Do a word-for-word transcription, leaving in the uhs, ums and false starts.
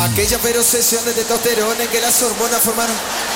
Aquella feroz sesión de testosterona en que las hormonas formaron